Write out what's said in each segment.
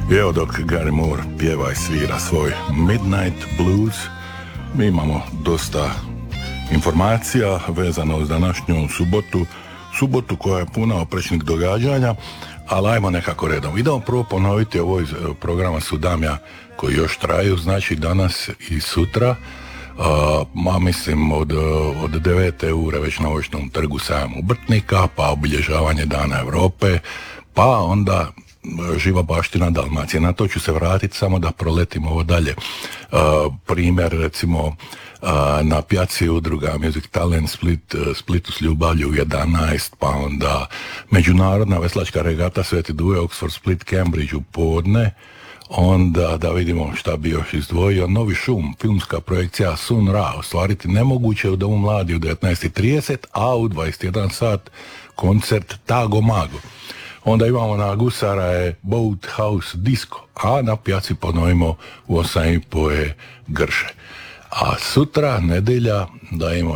I evo dok Gary Moore pjeva i svira svoj Midnight Blues, mi imamo dosta informacija vezano uz današnju subotu koja je puna oprečnih događanja, ali ajmo nekako redom. Idemo prvo ponoviti ovo iz programa Sudamja koji još traju, znači danas i sutra, mislim od 9. ure već na Očnom trgu sajam obrtnika, pa obilježavanje Dana Europe, pa onda živa baština Dalmacije. Na to ću se vratiti samo da proletim ovo dalje. Primjer recimo na pjaci udruga Music Talent Splitu s ljubavlju u 11, pa onda međunarodna veslačka regata Sveti Duje Oxford Split Cambridge u podne. Onda da vidimo šta bi još izdvojio. Novi šum, filmska projekcija Sun Ra, ostvariti nemoguće u Domu mladi u 19.30, a u 21 sat koncert Tago Mago. Onda imamo na Gusara je Boat House Disco, a na pjaci ponovimo u 8.30 je Grše. A sutra, nedjelja, dajemo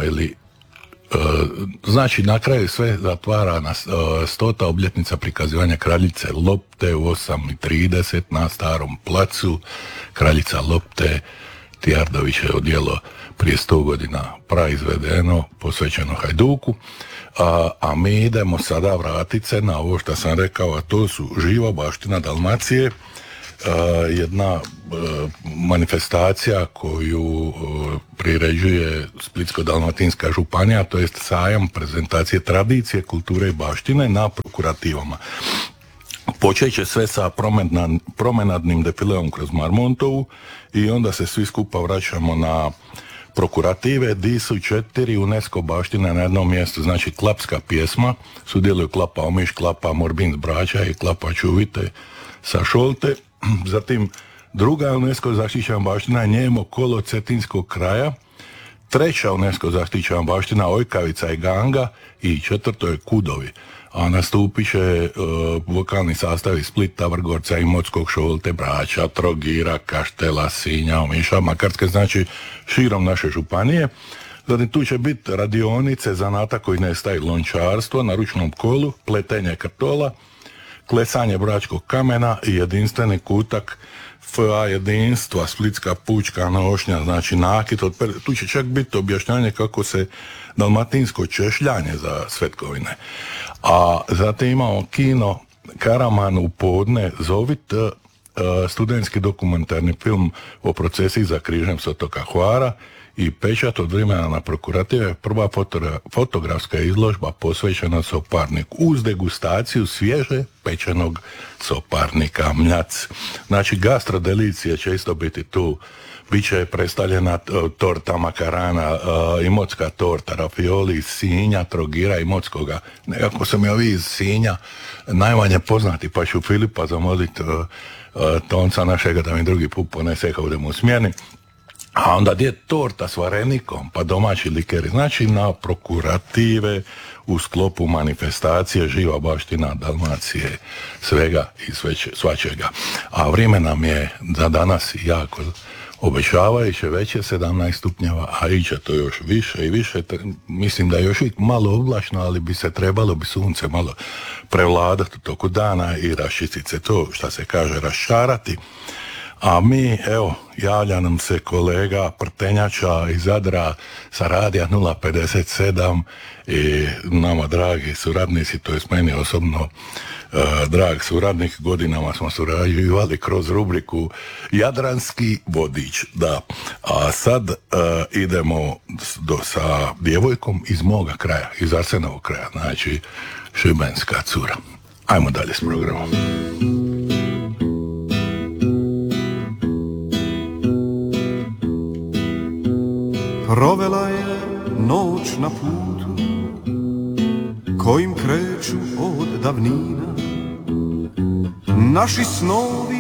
znači na kraju sve zatvara na 100. obljetnica prikazivanja Kraljice Lopte u 8.30 na Starom placu. Kraljica Lopte, Tijardovićevo djelo prije 100 godina praizvedeno, posvećeno Hajduku. A mi idemo sada vratiti se na ovo što sam rekao, a to su živa baština Dalmacije, jedna manifestacija koju priređuje Splitsko-dalmatinska županija, to jest sajam prezentacije tradicije, kulture i baštine na prokurativama. Počet će sve sa promenadnim defileom kroz Marmontovu i onda se svi skupa vraćamo na prokurative, di su 4 UNESCO baštine na jednom mjestu, znači klapska pjesma, sudjeluju Klapa Omiš, Klapa Morbin s Brača i Klapa Čuvite sa Šolte. Zatim druga UNESCO zaštićena baština je Njemo kolo Cetinskog kraja, treća UNESCO zaštićena baština Ojkavica i Ganga i četvrto je Kudovi. A nastupit će vokalni sastav iz Splita, Vrgorca, Imotskog, Šolte, Brača, Trogira, Kaštela, Sinja, Omiša, Makarske, znači širom naše županije. Zatim tu će biti radionice zanata koji nestaje, lončarstvo na ručnom kolu, pletenje krtola, klesanje bračkog kamena i jedinstveni kutak FA jedinstva, Splitska pučka nošnja, znači nakit. Tu će čak biti objašnjanje kako se dalmatinsko češljanje za svetkovine. A zatim imamo kino Karaman u podne zovit, studentski dokumentarni film o procesiji za križem s otoka Hvara i pečat od vremena na prokurative, prva fotografska izložba posvećena soparniku uz degustaciju svježe pečenog soparnika Mljac. Znači gastrodelicije će isto biti tu. Biće predstavljena torta makarana, imotska torta, rafioli iz Sinja, Trogira, Imotskoga. Nekako sam ja iz Sinja najmanje poznati, pa ću Filipa zamoliti Tonca našega da mi drugi put ponese kao da mu smjeni. A onda gdje je torta s varenikom, pa domaći likeri. Znači na prokurative u sklopu manifestacije živa baština Dalmacije, svega i svačega. A vrijeme nam je za danas jako obećavajuće, već je 17 stupnjeva, a iće to još više i više. Mislim da je još malo oblačno, ali bi sunce malo prevladati u toku dana i raščistiti se to, što se kaže, raščarati. A mi, evo, javlja nam se kolega Prtenjača iz Zadra sa radija 057 i nama dragi suradnici, to je meni osobno drag suradnik, godinama smo surađivali kroz rubriku Jadranski vodič, da. A sad idemo sa djevojkom iz moga kraja, iz Arsenovog kraja, znači šibenska cura. Ajmo dalje s programom. Provela je noć na putu kojim kreću od davnina naši snovi